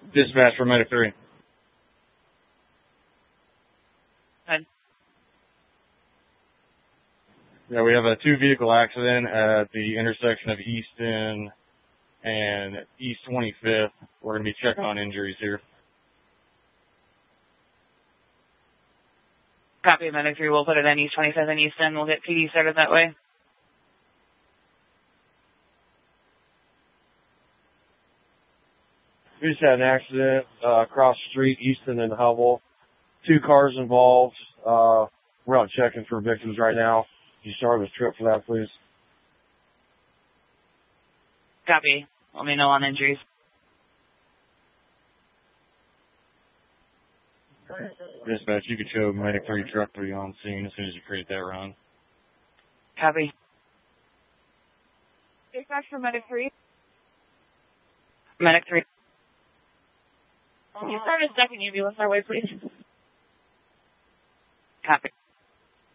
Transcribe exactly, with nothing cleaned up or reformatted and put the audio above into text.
Dispatch for Medic three. Good. Yeah, we have a two-vehicle accident at the intersection of Easton and East twenty-fifth. We're going to be checking on injuries here. Copy, Medic three. We'll put it in East twenty-fifth and Easton. We'll get P D started that way. We just had an accident uh, across the street, Easton and Hubble. Two cars involved. Uh, we're out checking for victims right now. Can you start with a trip for that, please? Copy. Let me know on injuries. Dispatch, you could show Medic three truck three on scene as soon as you create that run. Copy. Dispatch for Medic three. Medic three. Can you start a second ambulance our way, please? Copy.